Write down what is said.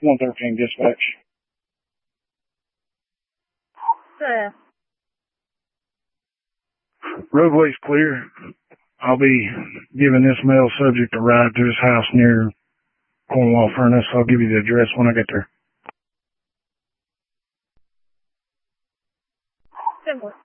113 dispatch. Roadway's clear. I'll be giving this male subject a ride to his house near Cornwall Furnace. I'll give you the address when I get there. Simple.